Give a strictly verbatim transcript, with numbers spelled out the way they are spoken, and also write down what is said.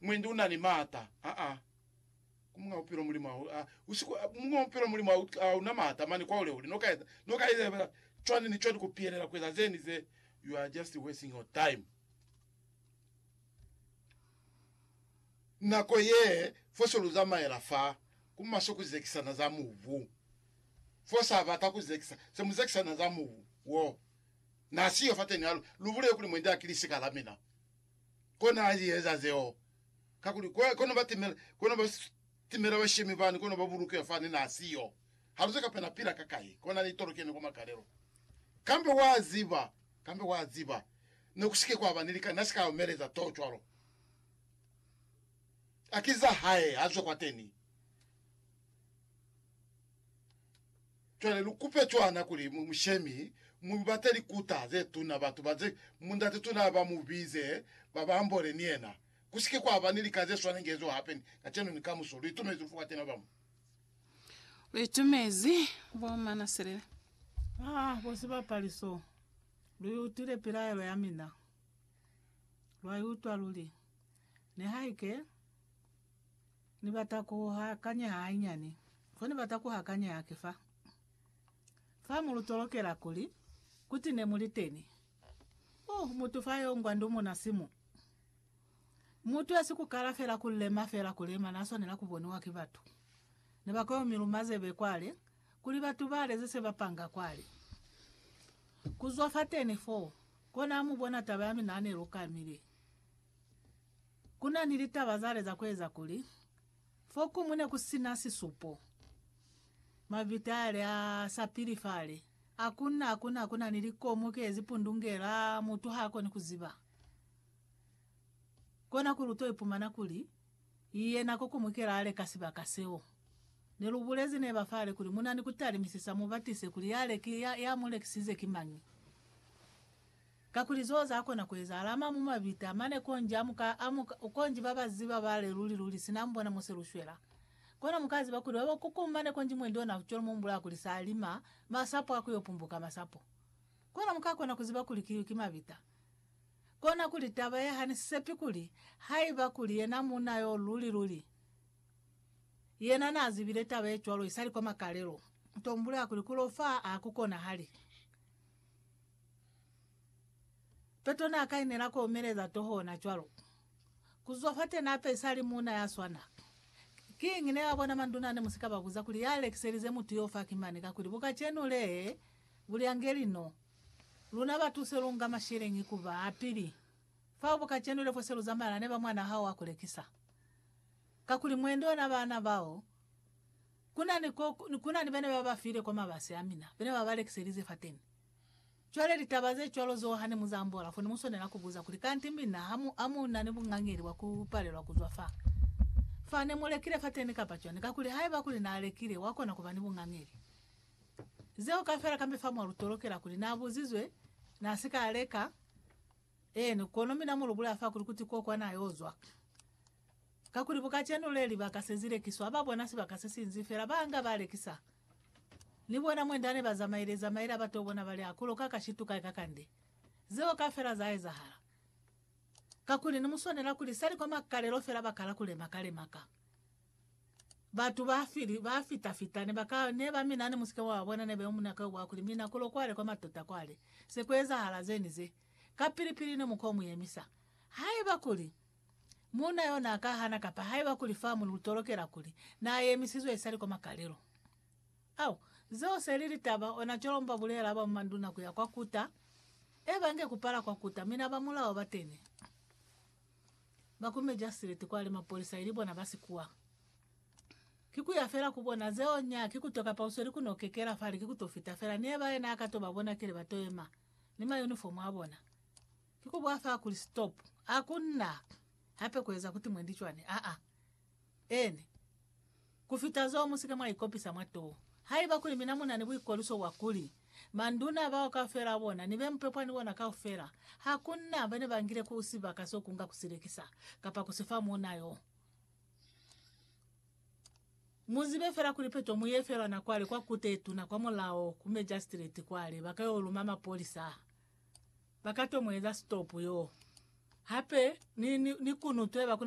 mwende unani mata ah ah kumunga upiro mulima uh, usiku munga upiro mulima uh, una mata mani kwa ule ule nokaida nokaida chwani ni chwani kupierera kweza zeni ze you are just wasting your time nako ye foso luzama erafa kumasho kuzekisa na za muvu fosa abata kuzekisa se muzekisa na za muvu wo na siyo fate nyalo lubule kuli mwende akilisika lamina kona ayeza zeo kakuli kono batimela kono bas timera bashimi bani kono baburuke yafani na siyo haruzeka pena pira kakai kona ni torokene kwa makarero kambe waziba kambe waziba nokushike kwa banilika nasika omereza tochwaro akiza hae azo kwa teni twale lukupe twana kuli mushemi mubateli kuta zetu na batu baze mundate tuna ba mubize baba ambore niena kushike kwa banilika zeso ngezo happen kacheno ni kama solo itumezi ufuka tena bamu wetumezi bo mana serere ah bosiba paliso luyutire pirayo ya mina lwayutwa luli ne haike ni batako hakanya hainyani fone batako hakanya yakefa famu lutolokera kuli kuti ne muliteni oh mutu fayo ngwandu muna simu mutu asiku karafera kulema fera kulema naso nela kubonwa kibatu ne bakoyo mirumaze bekwale kuli batu bale zese bapanga kwale kuzwa fatene fo kona mubona tabami nane rokamire kuna nilita bazale za kweza kuli foku mune kusina sisupo mavitale a sapiri fale akuna akuna akuna nilikomuke ezipundungera mutu hako ni kuziba kona kuluto ipumana kuli iye nako kumukera ale kasiba kaseo nelubulezi ne bafale kuli munani kutali misisa mubatise kuli yale ki ya, ya mule kisize kimanyi kakuli zoza ako na kweza alama mu mabita mane konja amuka amuka ukonji baba ziba bale luli luli sinambona muserushwera kona mukazi bakuli baba kukumbane konji mwendo na cholo mumbula kuli salima masapo akuyopumbuka masapo kona mukako na kuziba kuli kiyo kimabita kona kuli tabaye hani sepi kuli haiba kuli yena munayo luli luli yena nazibile tabaye cholo isali kwa makalero tombula kuli kulofa akukona hali petona akainera ko mereza toho na chwalo kuzofate na pesa ali muna ya swana kingi ne abona manduna ne musika bakuza kuli Alex elize mutu yofa kimane kakuli buka chenu le buli angeli no luna batuse lunga mashirengi kuba apiri fa buka chenu le foselo zamana ne ba mwana hao akulekisa kakuli mwendo na bana bao kuna ni kuna ni bene baba fire kwa mabase amina bene baba Alex elize fateni chwale litabaze chwalo zo hane muzambola funi musone nakubuza kuli kanti mbina hamu amu nani bungangiri wakupale lwa kuzwafa fane mulekire fateni kapachone kakuli haiba kuli na alekire wako na kubani bungangiri zeo kafera kambe famu rutolokera kuli nabuzizwe na sika aleka eh ni konomi na mulubula afa kuli kuti kokwa na yozwa kakuli bukacheno leli bakasezire kiswa babo nasi bakasesinzifera banga balekisa nibona mwendane bazamaireza maira batobona bali akulo kakashituka kakande zeo kafera zae zahara kakuli nimusonera kuli sali kwa makalero fera bakala kule makale maka batu bafiri bafita fitane baka neba mina ne musike wabona nebe umuna ka wa kuli mina kulo kwale kwa matota kwale sekweza hala zenize kapiripiri ne mukomu yemisa hai bakuli muna yona akahana kapa hai bakuli famu lutorokera kuli na yemisizwe sali kwa makalero au zeo selili taba onacholomba bulela aba manduna kuya kwa kuta eba nge kupala kwa kuta mina bamula wabatene bakume jasireti kwa lima polisa ilibona basi kuwa kiku ya fera kubona zeo nya kikutoka pa usori kuno kekera fari kikutofita fera neba ena akato babona kile batoema nima uniform abona kiku bwafa kuli stop akuna hape kuweza kuti mwendichwane a a ene kufita zo musika mwa ikopisa mwato haiba kuli minamuna ni bwikoluso wakuli manduna bao kafera bona nibe mpepo ni bona kafera hakuna bane bangire kusiba kasokunga kusirekisa kapa kusifamu nayo muzibe fera kuli peto muyefera na kwale kwa kutetu na kwa molao kume justrate kwale bakayo olumama polisa bakato mweza stop yo hape ni ni, ni kunu tweba